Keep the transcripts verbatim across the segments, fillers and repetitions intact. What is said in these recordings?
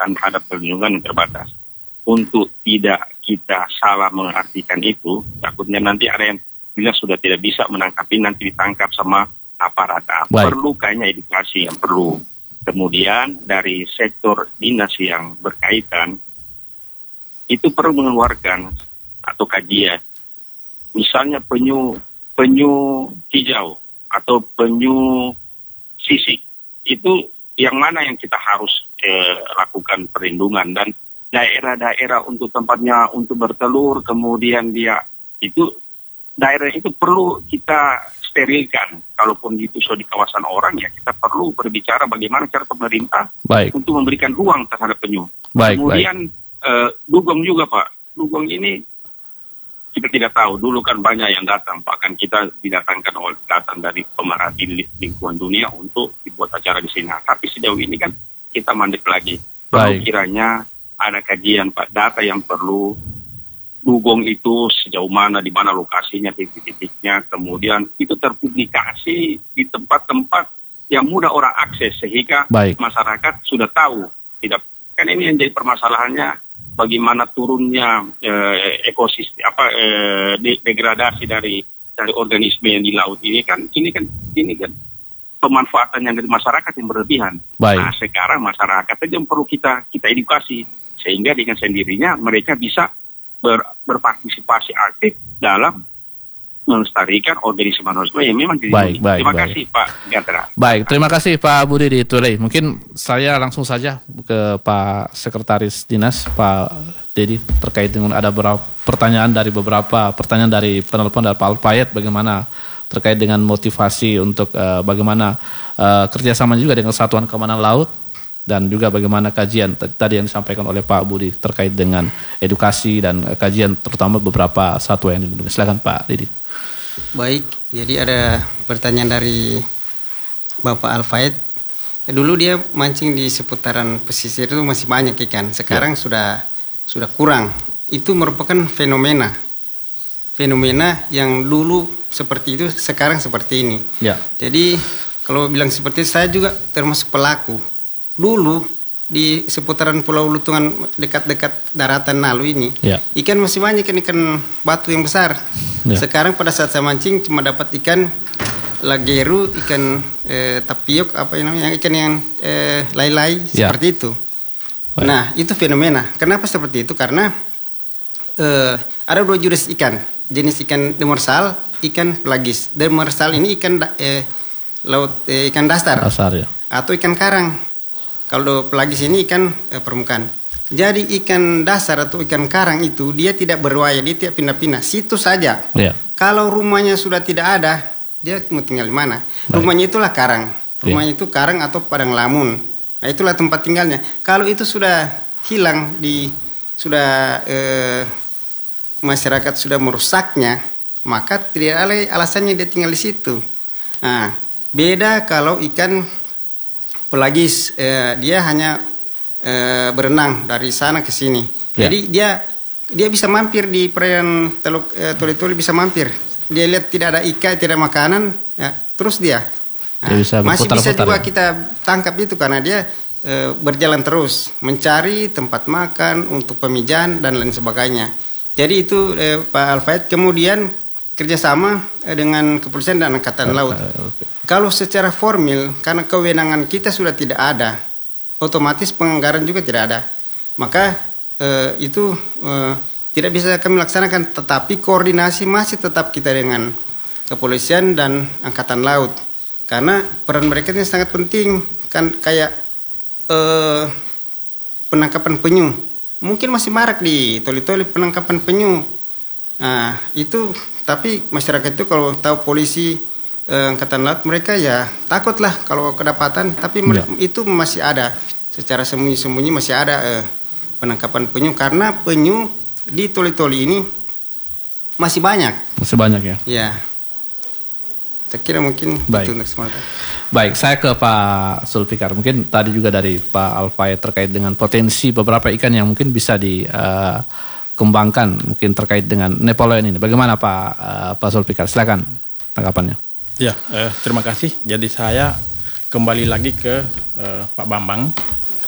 akan ada perlindungan yang terbatas. Untuk tidak kita salah mengartikan itu, takutnya nanti ada yang bila sudah tidak bisa menangkap ini nanti ditangkap sama aparat. Baik. Perlu kayaknya edukasi yang perlu. Kemudian dari sektor dinas yang berkaitan itu perlu mengeluarkan atau kajian, misalnya penyu penyu hijau atau penyu sisik, itu yang mana yang kita harus eh, lakukan perlindungan, dan daerah-daerah untuk tempatnya untuk bertelur, kemudian dia itu daerah itu perlu kita sterilkan. Kalaupun itu sudah di kawasan orang, ya kita perlu berbicara bagaimana cara pemerintah baik. untuk memberikan ruang terhadap penyu. Baik, Kemudian uh, dugong juga Pak, dugong ini kita tidak tahu. Dulu kan banyak yang datang, bahkan kita didatangkan oleh datang dari pemerhati lingkungan dunia untuk dibuat acara di sini. Tapi sejauh ini kan kita mandek lagi. Perlu kiranya ada kajian Pak, data yang perlu dugong itu sejauh mana, di mana lokasinya, titik-titiknya, kemudian itu terpublikasi di tempat-tempat yang mudah orang akses sehingga Baik. masyarakat sudah tahu. Tidak, kan ini yang jadi permasalahannya, bagaimana turunnya eh, ekosistem apa eh, de- degradasi dari dari organisme yang di laut ini kan ini kan ini kan pemanfaatan yang dari masyarakat yang berlebihan. Baik. Nah sekarang masyarakat aja yang perlu kita kita edukasi sehingga dengan sendirinya mereka bisa ber, berpartisipasi aktif dalam melestarikan organisme-organisme yang memang dilindungi. Baik, baik, terima baik. kasih Pak Gatra. Baik, terima kasih Pak Budi di Tulei. Mungkin saya langsung saja ke Pak Sekretaris Dinas, Pak Dedi, terkait dengan ada beberapa pertanyaan dari beberapa pertanyaan dari penelpon dari Pak Alfayet, bagaimana terkait dengan motivasi untuk uh, bagaimana uh, kerjasama juga dengan Satuan Keamanan Laut, dan juga bagaimana kajian tadi yang disampaikan oleh Pak Budi terkait dengan edukasi dan kajian terutama beberapa satwa yang dilindungi. Silakan Pak Didi. Baik, jadi ada pertanyaan dari Bapak Alfayed. Dulu dia mancing di seputaran pesisir itu masih banyak ikan. Sekarang ya. sudah sudah kurang. Itu merupakan fenomena. Fenomena yang dulu seperti itu, sekarang seperti ini. Ya. Jadi kalau bilang seperti itu, saya juga termasuk pelaku. Dulu di seputaran Pulau Lutungan dekat-dekat daratan Nalu ini, ya. ikan masih banyak, ikan, ikan batu yang besar. Ya. Sekarang pada saat saya mancing cuma dapat ikan lageru, ikan eh, tapiok, apa yang namanya, ikan yang eh, lai-lai, ya. seperti itu. Baik. Nah itu fenomena. Kenapa seperti itu? Karena eh, ada dua jenis ikan, jenis ikan demersal, ikan pelagis. Demersal ini ikan eh, laut, eh, ikan dasar, dasar ya. atau ikan karang. Kalau pelagis ini ikan eh, permukaan. Jadi ikan dasar atau ikan karang itu dia tidak berwaya, dia tidak pindah-pindah, situ saja. Yeah. Kalau rumahnya sudah tidak ada, dia mau tinggal di mana? Baik. Rumahnya itulah karang. Rumahnya yeah. itu karang atau padang lamun. Nah itulah tempat tinggalnya. Kalau itu sudah hilang, di sudah eh, masyarakat sudah merusaknya, maka tidak ada alasannya dia tinggal di situ. Nah beda kalau ikan pelagis, eh, dia hanya eh, berenang dari sana ke sini. Ya. Jadi dia dia bisa mampir di perairan Teluk eh, Toli-Toli, bisa mampir. Dia lihat tidak ada ikan, tidak ada makanan, ya, terus dia. Nah, dia bisa masih bisa juga ya? Kita tangkap itu karena dia eh, berjalan terus mencari tempat makan untuk pemijahan dan lain sebagainya. Jadi itu eh, Pak Alfayed. Kemudian kerjasama eh, dengan kepolisian dan angkatan laut. Okay. Kalau secara formil, karena kewenangan kita sudah tidak ada, otomatis penganggaran juga tidak ada. Maka eh, itu eh, tidak bisa kami laksanakan, tetapi koordinasi masih tetap kita dengan kepolisian dan angkatan laut. Karena peran mereka ini sangat penting, kan kayak eh, penangkapan penyu. Mungkin masih marak di Toli-Toli penangkapan penyu. Nah, itu tapi masyarakat itu kalau tahu polisi eh, angkatan laut, mereka ya takutlah kalau kedapatan, tapi ya. Itu masih ada secara sembunyi-sembunyi, masih ada eh, penangkapan penyu, karena penyu di Toli-Toli ini masih banyak. Masih banyak ya. Ya. Saya kira mungkin baik. Itu untuk semuanya. Baik, saya ke Pak Sulfikar. Mungkin tadi juga dari Pak Alfayed terkait dengan potensi beberapa ikan yang mungkin bisa dikembangkan, uh, mungkin terkait dengan Napoleon ini. Bagaimana Pak uh, Pak Sulfikar? Silakan tanggapannya. Ya, eh, terima kasih. Jadi saya kembali lagi ke eh, Pak Bambang.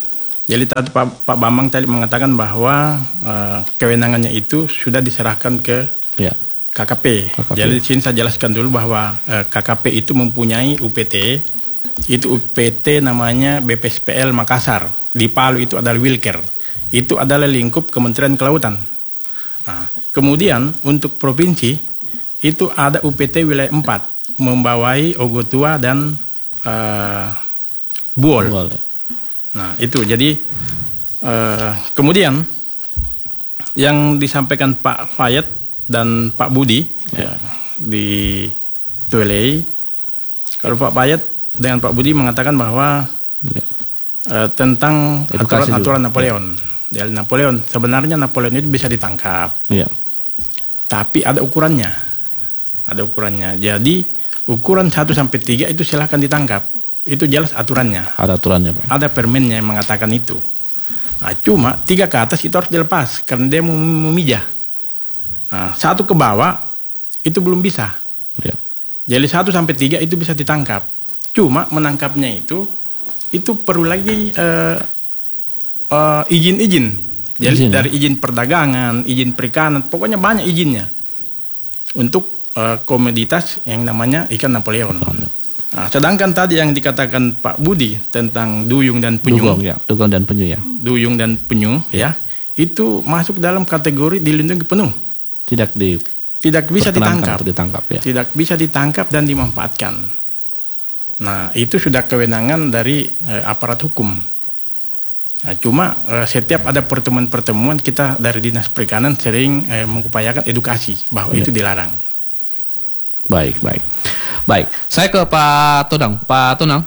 Jadi tadi Pak, Pak Bambang tadi mengatakan bahwa uh, kewenangannya itu sudah diserahkan ke ya. K K P. K K P. Jadi di sini saya jelaskan dulu bahwa uh, K K P itu mempunyai U P T. Itu U P T namanya B P S P L Makassar. Di Palu itu adalah Wilker. Itu adalah lingkup Kementerian Kelautan. Nah, kemudian untuk provinsi itu ada U P T wilayah empat membawai Ogotua dan uh, Buol. Buol. Nah itu jadi uh, kemudian yang disampaikan Pak Fayet dan Pak Budi ya, di Tuelei, kalau Pak Fayet dengan Pak Budi mengatakan bahwa ya. uh, tentang aturan-aturan Napoleon. Ya. Dari Napoleon sebenarnya Napoleon itu bisa ditangkap, ya. Tapi ada ukurannya, ada ukurannya. Jadi ukuran satu sampai tiga itu silahkan ditangkap. Itu jelas aturannya. Ada aturannya, Pak. Ada permennya yang mengatakan itu. Nah, cuma tiga ke atas itu harus dilepas karena dia mau memijah. Nah, satu ke bawah itu belum bisa. Ya. Jadi satu sampai tiga itu bisa ditangkap. Cuma menangkapnya itu itu perlu lagi uh, uh, izin-izin. Jadi izin, dari ya? Izin perdagangan, izin perikanan, pokoknya banyak izinnya untuk uh, komoditas yang namanya ikan Napoleon. Nah, sedangkan tadi yang dikatakan Pak Budi tentang duyung dan penyu, dugong, ya, dugong dan penyu ya, duyung dan penyu ya, itu masuk dalam kategori dilindungi penuh, tidak di, tidak bisa ditangkap, ditangkap ya. Tidak bisa ditangkap dan dimanfaatkan. Nah, itu sudah kewenangan dari eh, aparat hukum. Nah, cuma eh, setiap ada pertemuan-pertemuan kita dari Dinas Perikanan sering eh, mengupayakan edukasi bahwa ya. Itu dilarang. Baik, baik. Baik, saya ke Pak Tonang. Pak Tonang.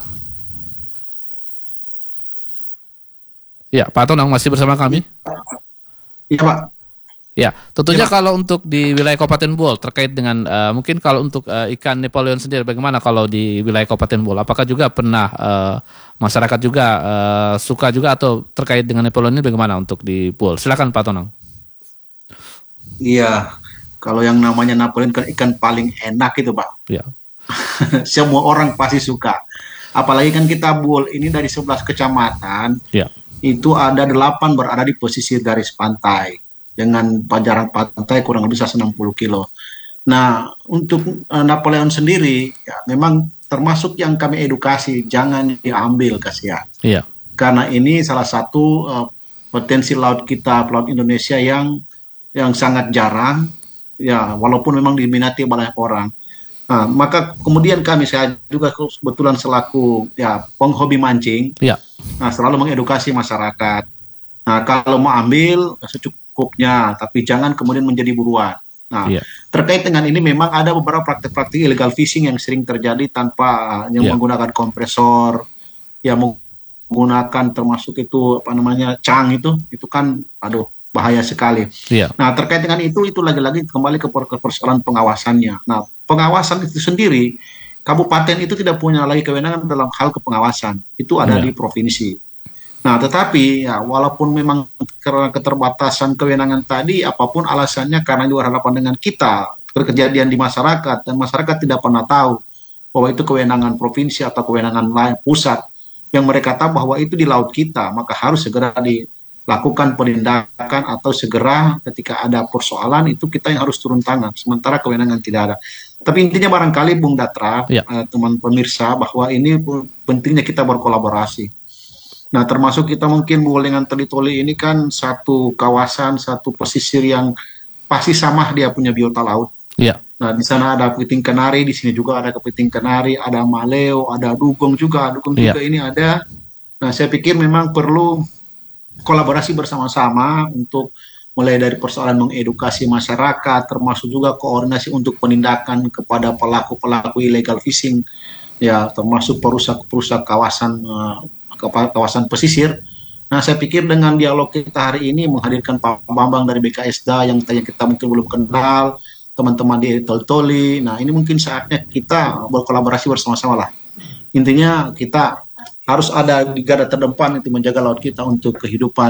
Ya, Pak Tonang masih bersama kami? Iya, Pak. Ya, tentunya ya, kalau untuk di wilayah Kabupaten Buol terkait dengan uh, mungkin kalau untuk uh, ikan Napoleon sendiri bagaimana kalau di wilayah Kabupaten Buol? Apakah juga pernah uh, masyarakat juga uh, suka juga atau terkait dengan Napoleon ini bagaimana untuk di Buol? Silakan Pak Tonang. Iya, kalau yang namanya Napoleon kan ikan paling enak itu, Pak. Iya. Semua orang pasti suka. Apalagi kan kita Buol ini dari sebelas kecamatan, ya. Itu ada delapan berada di posisi garis pantai dengan jarak pantai kurang lebih seratus enam puluh kilo. Nah, untuk uh, Napoleon sendiri, ya, memang termasuk yang kami edukasi jangan diambil kasihan. Ya. Karena ini salah satu uh, potensi laut kita, laut Indonesia yang yang sangat jarang, ya walaupun memang diminati banyak orang. Nah, maka kemudian kami saya juga kebetulan selaku ya penghobi mancing, ya. Nah, selalu mengedukasi masyarakat. Nah, kalau mau ambil secukupnya, tapi jangan kemudian menjadi buruan. Nah, ya. Terkait dengan ini memang ada beberapa praktik-praktik illegal fishing yang sering terjadi tanpa yang ya. Menggunakan kompresor, ya menggunakan termasuk itu apa namanya cang itu, itu kan, aduh bahaya sekali. Ya. Nah, terkait dengan itu itu lagi-lagi kembali ke persoalan pengawasannya. Nah, pengawasan itu sendiri, kabupaten itu tidak punya lagi kewenangan dalam hal kepengawasan. Itu ada ya. Di provinsi. Nah, tetapi ya, walaupun memang karena keterbatasan kewenangan tadi, apapun alasannya karena juga berhadapan dengan kita, kejadian di masyarakat, dan masyarakat tidak pernah tahu bahwa itu kewenangan provinsi atau kewenangan lain pusat, yang mereka tahu bahwa itu di laut kita, maka harus segera dilakukan penindakan atau segera ketika ada persoalan itu kita yang harus turun tangan, sementara kewenangan tidak ada. Tapi intinya barangkali Bung Datra, ya. uh, teman pemirsa, bahwa ini pentingnya kita berkolaborasi. Nah, termasuk kita mungkin Buol dengan Toli-Toli ini kan satu kawasan, satu pesisir yang pasti sama dia punya biota laut. Ya. Nah, di sana ada kepiting kenari, di sini juga ada kepiting kenari, ada maleo, ada dugong juga, dugong ya. Juga ini ada. Nah, saya pikir memang perlu kolaborasi bersama-sama untuk mulai dari persoalan mengedukasi masyarakat, termasuk juga koordinasi untuk penindakan kepada pelaku-pelaku illegal fishing, ya termasuk perusak-perusak kawasan uh, kawasan pesisir. Nah, saya pikir dengan dialog kita hari ini menghadirkan Pak Bambang dari B K S D A yang tanya kita mungkin belum kenal, teman-teman di Toli-Toli. Nah, ini mungkin saatnya kita berkolaborasi bersama-sama lah. Intinya kita harus ada di garda terdepan itu menjaga laut kita untuk kehidupan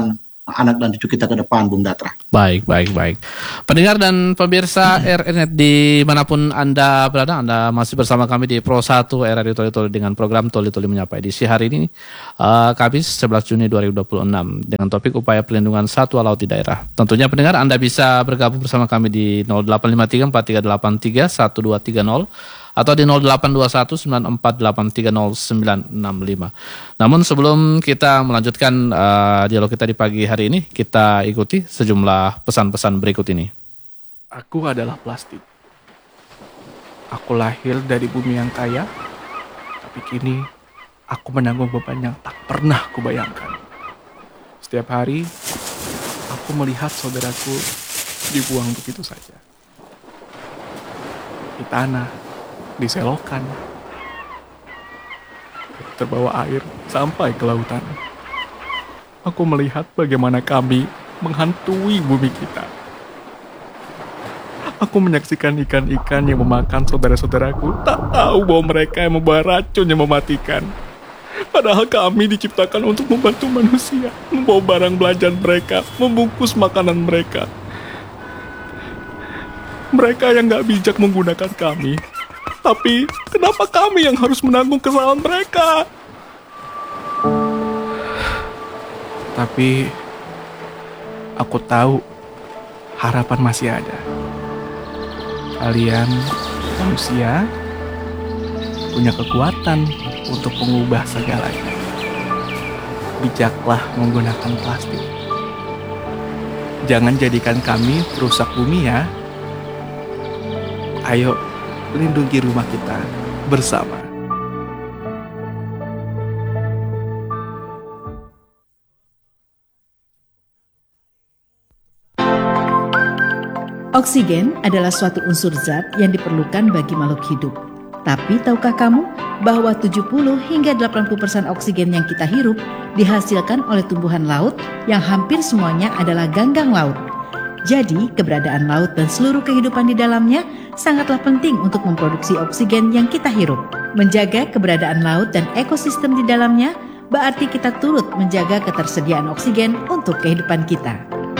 anak dan cucu kita ke depan, Bung Datra. Baik, baik, baik. Pendengar dan pemirsa R R Net dimanapun Anda berada, Anda masih bersama kami di Pro satu R R I Toli Toli dengan program Toli Toli Menyapa edisi hari ini, uh, Kamis sebelas Juni dua ribu dua puluh enam dengan topik upaya pelindungan satwa laut di daerah. Tentunya pendengar Anda bisa bergabung bersama kami di nol delapan lima tiga empat tiga delapan tiga satu dua tiga nol atau di nol delapan dua satu sembilan empat delapan tiga nol sembilan enam lima. Namun sebelum kita melanjutkan uh, dialog kita di pagi hari ini, kita ikuti sejumlah pesan-pesan berikut ini. Aku adalah plastik. Aku lahir dari bumi yang kaya, tapi kini aku menanggung beban yang tak pernah kubayangkan. Setiap hari, aku melihat saudaraku dibuang begitu saja. Di tanah, di selokan, terbawa air sampai ke lautan. Aku melihat bagaimana kami menghantui bumi kita. Aku menyaksikan ikan-ikan yang memakan saudara-saudaraku, tak tahu bahwa mereka yang membawa racun yang mematikan. Padahal kami diciptakan untuk membantu manusia, membawa barang belanjaan mereka, membungkus makanan mereka. Mereka yang gak bijak menggunakan kami. Tapi kenapa kami yang harus menanggung kesalahan mereka? Tapi aku tahu harapan masih ada. Kalian manusia punya kekuatan untuk mengubah segalanya. Bijaklah menggunakan plastik. Jangan jadikan kami perusak bumi ya. Ayo lindungi rumah kita bersama. Oksigen adalah suatu unsur zat yang diperlukan bagi makhluk hidup. Tapi tahukah kamu bahwa tujuh puluh hingga delapan puluh persen oksigen yang kita hirup dihasilkan oleh tumbuhan laut yang hampir semuanya adalah ganggang laut. Jadi, keberadaan laut dan seluruh kehidupan di dalamnya sangatlah penting untuk memproduksi oksigen yang kita hirup. Menjaga keberadaan laut dan ekosistem di dalamnya berarti kita turut menjaga ketersediaan oksigen untuk kehidupan kita.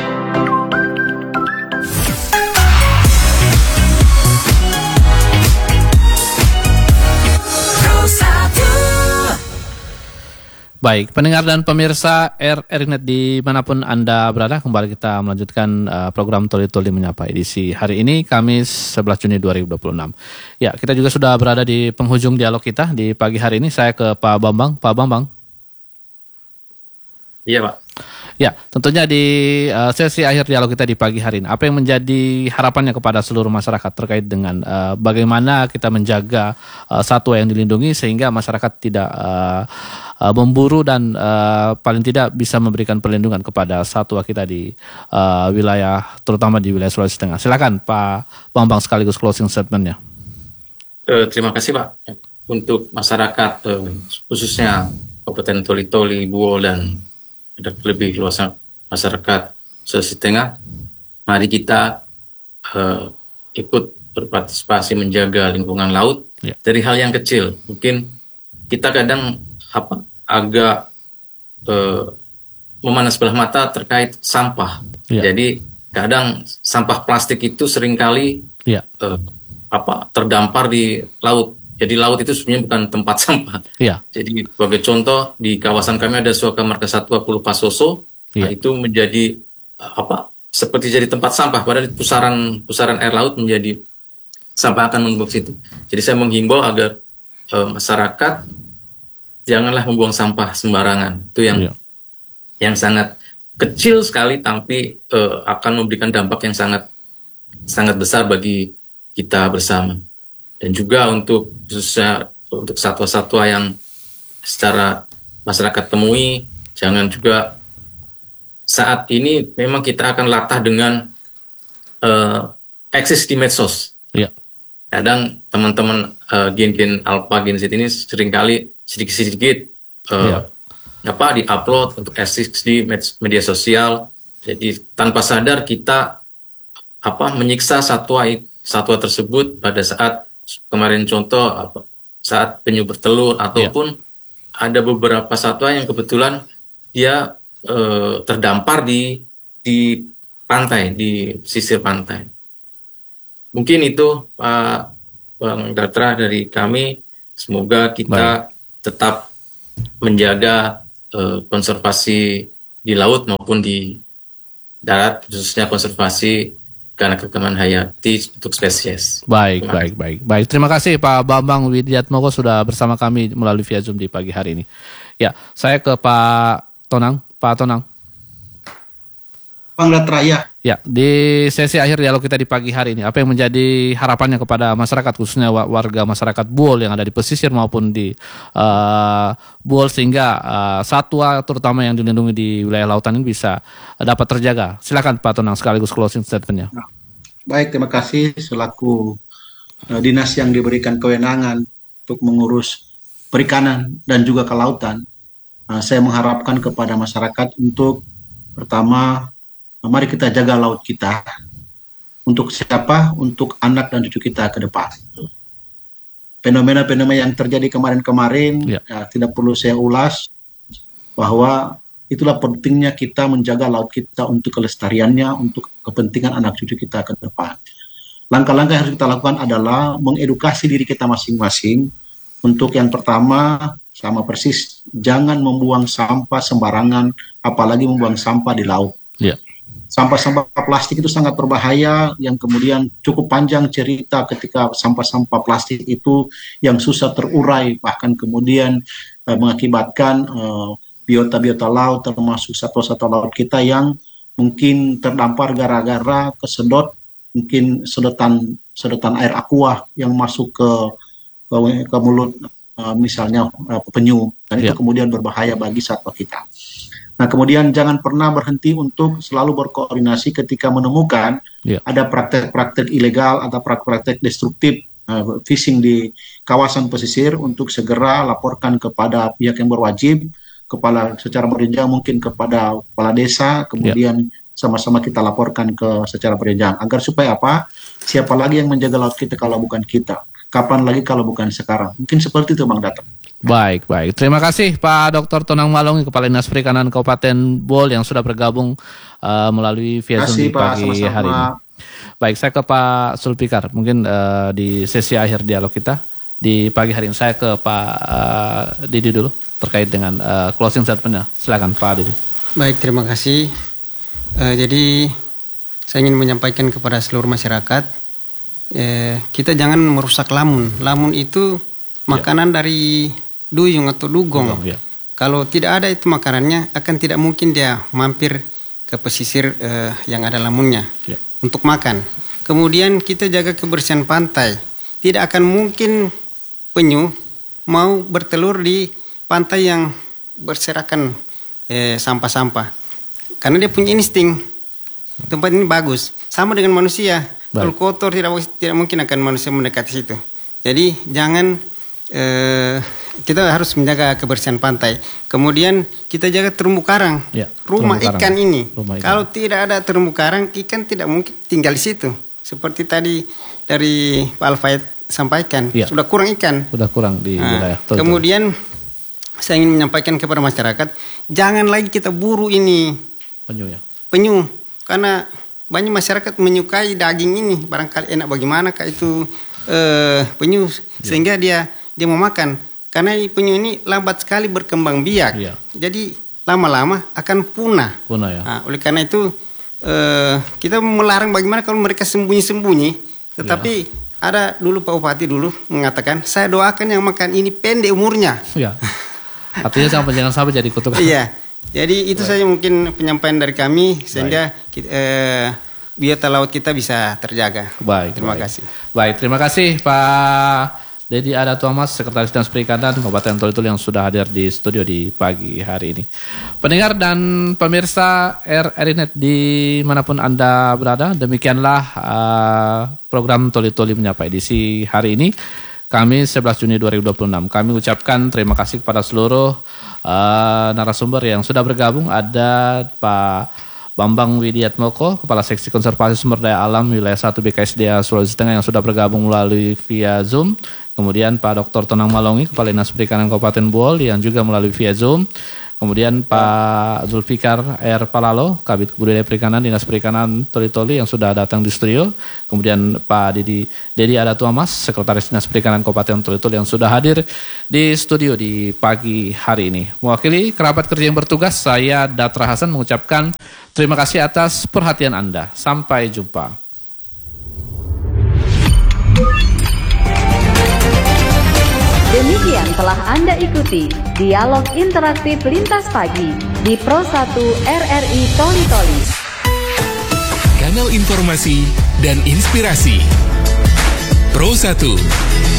Baik, pendengar dan pemirsa R R I Net dimanapun Anda berada, kembali kita melanjutkan uh, program Toli Toli Menyapa edisi hari ini, Kamis sebelas Juni dua ribu dua puluh enam. Ya, kita juga sudah berada di penghujung dialog kita di pagi hari ini. Saya ke Pak Bambang. Pak Bambang. Iya, Pak. Ya, tentunya di uh, sesi akhir dialog kita di pagi hari ini, apa yang menjadi harapannya kepada seluruh masyarakat terkait dengan uh, bagaimana kita menjaga uh, satwa yang dilindungi sehingga masyarakat tidak uh, uh, memburu dan uh, paling tidak bisa memberikan perlindungan kepada satwa kita di uh, wilayah, terutama di wilayah Sulawesi Tengah. Silakan Pak Bambang sekaligus closing statement-nya. Uh, terima kasih Pak. Untuk masyarakat uh, khususnya Kabupaten Toli Toli, Buol dan ada lebih luas masyarakat Sulawesi Tengah, mari kita uh, ikut berpartisipasi menjaga lingkungan laut ya. Dari hal yang kecil. Mungkin kita kadang apa agak uh, memanas belah mata terkait sampah. Ya. Jadi kadang sampah plastik itu seringkali ya. uh, apa terdampar di laut. Jadi laut itu sebenarnya bukan tempat sampah. Iya. Jadi sebagai contoh di kawasan kami ada Suaka Marga Satwa Pulau Pasoso, iya. Nah, itu menjadi apa? Seperti jadi tempat sampah. Padahal pusaran pusaran air laut menjadi sampah akan menumpuk situ. Jadi saya menghimbau agar uh, masyarakat janganlah membuang sampah sembarangan. Itu yang iya. yang sangat kecil sekali, tapi uh, akan memberikan dampak yang sangat sangat besar bagi kita bersama. Dan juga untuk khususnya untuk satwa-satwa yang secara masyarakat temui, jangan juga saat ini memang kita akan latah dengan uh, eksis di medsos. Ya. Kadang teman-teman uh, gen-gen alpha, gen Z ini seringkali sedikit-sedikit uh, ya. apa di-upload untuk eksis di med- media sosial. Jadi tanpa sadar kita apa menyiksa satwa satwa tersebut pada saat kemarin contoh apa, saat penyu bertelur ataupun yeah. ada beberapa satwa yang kebetulan dia eh, terdampar di di pantai, di sisir pantai. Mungkin itu Pak Bang Datra dari kami. Semoga kita Baik. tetap menjaga eh, konservasi di laut maupun di darat, khususnya konservasi karena keanekaragaman hayati untuk spesies. Baik, terima baik, baik, baik. Terima kasih Pak Bambang Widiatmoko sudah bersama kami melalui via Zoom di pagi hari ini. Ya, saya ke Pak Tonang, Pak Tonang. Bang Datra, ya. Ya, di sesi akhir dialog kita di pagi hari ini, apa yang menjadi harapannya kepada masyarakat, khususnya warga masyarakat Buol yang ada di pesisir maupun di uh, Buol, sehingga uh, satwa terutama yang dilindungi di wilayah lautan ini bisa dapat terjaga. Silakan Pak Tonang sekaligus closing statement-nya. Nah, baik, terima kasih selaku uh, dinas yang diberikan kewenangan untuk mengurus perikanan dan juga kelautan. Uh, saya mengharapkan kepada masyarakat untuk pertama, mari kita jaga laut kita. Untuk siapa? Untuk anak dan cucu kita ke depan. Fenomena-fenomena yang terjadi kemarin-kemarin ya. Ya, tidak perlu saya ulas, bahwa itulah pentingnya kita menjaga laut kita untuk kelestariannya, untuk kepentingan anak cucu kita ke depan. Langkah-langkah yang harus kita lakukan adalah mengedukasi diri kita masing-masing. Untuk yang pertama, sama persis, jangan membuang sampah sembarangan, apalagi membuang sampah di laut. Ya. Sampah-sampah plastik itu sangat berbahaya, yang kemudian cukup panjang cerita ketika sampah-sampah plastik itu yang susah terurai, bahkan kemudian eh, mengakibatkan eh, biota-biota laut termasuk satwa-satwa laut kita yang mungkin terdampar gara-gara kesedot, mungkin sedotan sedotan air aqua yang masuk ke ke, ke mulut eh, misalnya eh, penyu, dan yeah. itu kemudian berbahaya bagi satwa kita. Nah, kemudian jangan pernah berhenti untuk selalu berkoordinasi ketika menemukan yeah. ada praktek-praktek ilegal atau praktek-praktek destruktif uh, fishing di kawasan pesisir, untuk segera laporkan kepada pihak yang berwajib, kepala secara berjenjang mungkin kepada kepala desa, kemudian yeah. sama-sama kita laporkan ke secara berjenjang, agar supaya apa? Siapa lagi yang menjaga laut kita kalau bukan kita? Kapan lagi kalau bukan sekarang? Mungkin seperti itu, Bang Datra. Baik, baik. Terima kasih Pak Doktor Tonang Malongi, Kepala Dinas Perikanan Kabupaten Buol yang sudah bergabung uh, melalui via Zoom di pagi sama-sama. hari ini. Baik, saya ke Pak Sulfikar. Mungkin uh, di sesi akhir dialog kita di pagi hari ini, saya ke Pak uh, Didi dulu terkait dengan uh, closing statement-nya. Silakan Pak Didi. Baik, terima kasih. Uh, jadi saya ingin menyampaikan kepada seluruh masyarakat, eh, kita jangan merusak lamun. Lamun itu makanan ya. dari duyung atau dugong. Dugong ya. Kalau tidak ada itu makanannya, akan tidak mungkin dia mampir ke pesisir eh, yang ada lamunnya ya. untuk makan. Kemudian kita jaga kebersihan pantai. Tidak akan mungkin penyu mau bertelur di pantai yang berserakan eh, sampah-sampah. Karena dia punya insting. Tempat ini bagus. Sama dengan manusia. Kalau kotor tidak, tidak mungkin akan manusia mendekati situ. Jadi jangan eh, kita harus menjaga kebersihan pantai. Kemudian kita jaga terumbu karang. Ya, rumah terumbu ikan karang. ini. Rumah ikan. Kalau tidak ada terumbu karang, ikan tidak mungkin tinggal di situ. Seperti tadi dari Pak Alfayed sampaikan, ya. sudah kurang ikan. Sudah kurang di nah, wilayah. Betul, kemudian betul. saya ingin menyampaikan kepada masyarakat, jangan lagi kita buru ini penyu ya. Penyu, karena banyak masyarakat menyukai daging ini, barangkali enak bagaimana kah itu eh, penyu, ya. sehingga dia dia mau makan. Karena penyu ini lambat sekali berkembang biak, ya. jadi lama-lama akan punah. Punah ya. Nah, oleh karena itu eh, kita melarang bagaimana kalau mereka sembunyi-sembunyi. Tetapi ya. ada dulu Pak Bupati dulu mengatakan, saya doakan yang makan ini pendek umurnya. Ya. Artinya jangan jangan sampai jadi kutukan. Iya. Jadi itu Baik. saja mungkin penyampaian dari kami sehingga kita, eh, biota laut kita bisa terjaga. Baik. Terima baik. kasih. Baik, terima kasih Pak Dedi Ada Thomas, Sekretaris Dinas Perikanan Kabupaten Toli-Toli yang sudah hadir di studio di pagi hari ini. Pendengar dan pemirsa R R I Net dimanapun Anda berada, demikianlah uh, program Toli-Toli Menyapa edisi hari ini, Kamis sebelas Juni dua ribu dua puluh enam. Kami ucapkan terima kasih kepada seluruh uh, narasumber yang sudah bergabung. Ada Pak Bambang Widiatmoko, Kepala Seksi Konservasi Sumber Daya Alam Wilayah satu B K S D A Sulawesi Tengah yang sudah bergabung melalui via Zoom. Kemudian Pak Doktor Tonang Malongi, Kepala Dinas Perikanan Kabupaten Buol yang juga melalui via Zoom. Kemudian Pak Zulfikar R. Palalo, Kabid Budidaya Perikanan Dinas Perikanan Toli-Toli yang sudah datang di studio. Kemudian Pak Didi Dedi Adatuamas, Sekretaris Dinas Perikanan Kabupaten Toli-Toli yang sudah hadir di studio di pagi hari ini. Mewakili kerabat kerja yang bertugas, saya Datra Hasan mengucapkan terima kasih atas perhatian Anda. Sampai jumpa. Demikian telah Anda ikuti Dialog Interaktif Lintas Pagi di Pro satu R R I Toli-Toli. Kanal informasi dan inspirasi Pro satu.